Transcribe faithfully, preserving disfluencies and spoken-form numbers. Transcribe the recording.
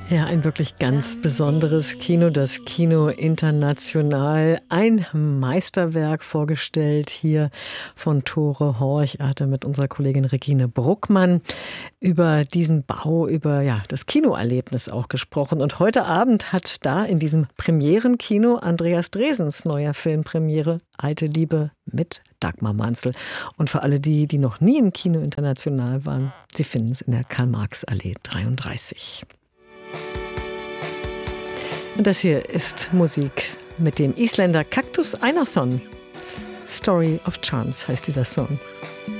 Ja, ein wirklich ganz besonderes Kino, das Kino International. Ein Meisterwerk vorgestellt hier von Tore Horch-Arte mit unserer Kollegin Regine Bruckmann über diesen Bau, über ja, das Kinoerlebnis auch gesprochen. Und heute Abend hat da in diesem Premierenkino Andreas Dresens neuer Filmpremiere Alte Liebe mit Dagmar Manzel. Und für alle die, die noch nie im Kino International waren, Sie finden es in der Karl-Marx-Allee dreiunddreißig. Und das hier ist Musik mit dem Isländer Kaktus Einarsson. Story of Charms heißt dieser Song.